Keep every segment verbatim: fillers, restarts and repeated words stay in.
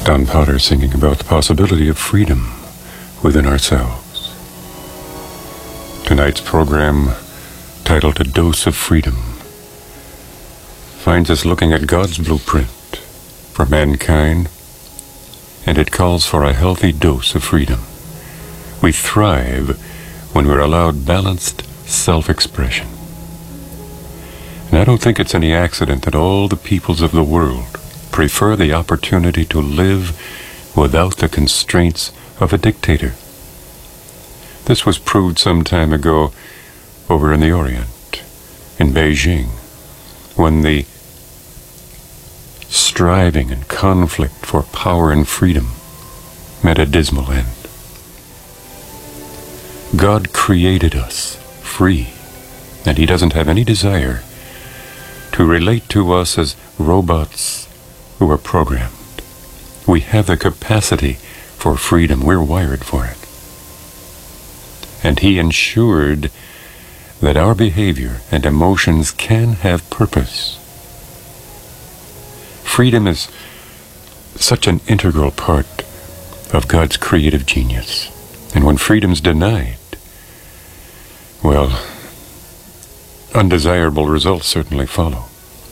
Don Potter singing about the possibility of freedom within ourselves. Tonight's program, titled A Dose of Freedom, finds us looking at God's blueprint for mankind, and it calls for a healthy dose of freedom. We thrive when we're allowed balanced self-expression. And I don't think it's any accident that all the peoples of the world prefer the opportunity to live without the constraints of a dictator. This was proved some time ago over in the Orient, in Beijing, when the striving and conflict for power and freedom met a dismal end. God created us free, and He doesn't have any desire to relate to us as robots who are programmed. We have the capacity for freedom. We're wired for it. And He ensured that our behavior and emotions can have purpose. Freedom is such an integral part of God's creative genius. And when freedom's denied, well, undesirable results certainly follow.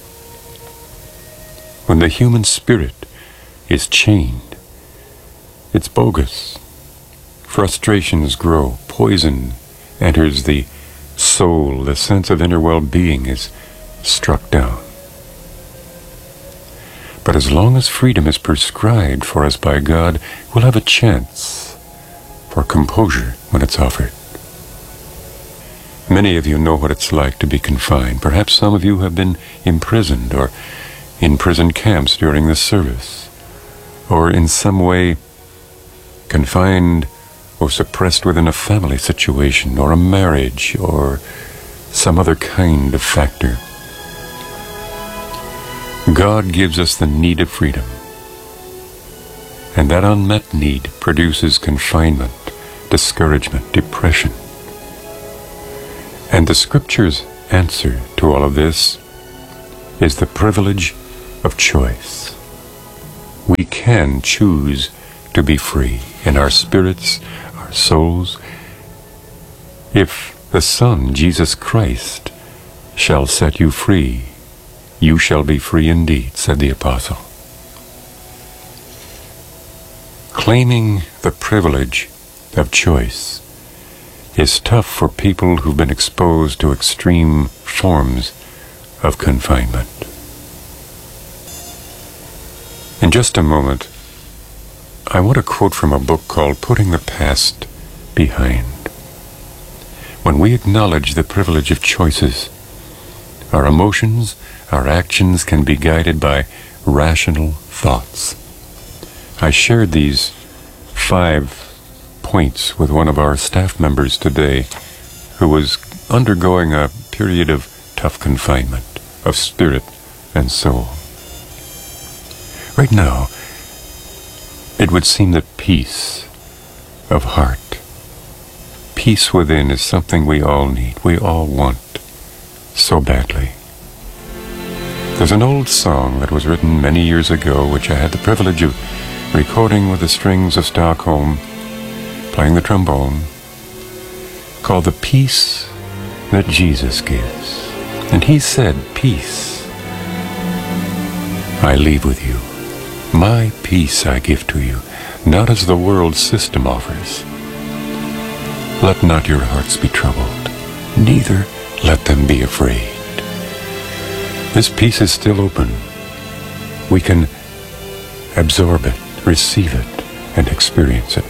When the human spirit is chained, it's bogus. Frustrations grow, poison enters the soul, the sense of inner well-being is struck down. But as long as freedom is prescribed for us by God, we'll have a chance for composure when it's offered. Many of you know what it's like to be confined. Perhaps some of you have been imprisoned or in prison camps during this service, or in some way confined or suppressed within a family situation, or a marriage, or some other kind of factor. God gives us the need of freedom, and that unmet need produces confinement, discouragement, depression. And the Scripture's answer to all of this is the privilege of choice. We can choose to be free in our spirits, our souls. If the Son, Jesus Christ, shall set you free, you shall be free indeed, said the Apostle. Claiming the privilege of choice is tough for people who've been exposed to extreme forms of confinement. In just a moment, I want to quote from a book called Putting the Past Behind. When we acknowledge the privilege of choices, our emotions, our actions can be guided by rational thoughts. I shared these five points with one of our staff members today who was undergoing a period of tough confinement of spirit and soul. Right now, it would seem that peace of heart, peace within, is something we all need, we all want so badly. There's an old song that was written many years ago, which I had the privilege of recording with the Strings of Stockholm, playing the trombone, called The Peace That Jesus Gives. And He said, "Peace I leave with you. My peace I give to you, not as the world's system offers. Let not your hearts be troubled, neither let them be afraid." This peace is still open. We can absorb it, receive it, and experience it.